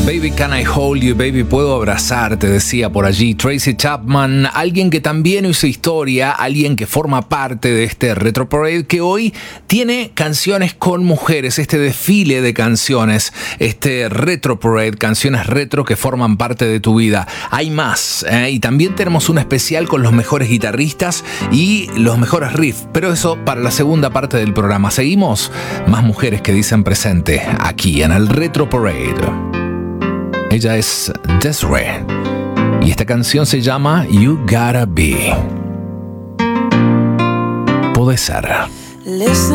Baby, can I hold you? Baby, puedo abrazarte, decía por allí Tracy Chapman, alguien que también hizo historia, alguien que forma parte de este Retro Parade que hoy tiene canciones con mujeres, este desfile de canciones, este Retro Parade, canciones retro que forman parte de tu vida. Hay más, y también tenemos un especial con los mejores guitarristas y los mejores riffs, pero eso para la segunda parte del programa. Seguimos, más mujeres que dicen presente aquí en el Retro Parade. Ella es Des'ree y esta canción se llama You Gotta Be. Puede ser.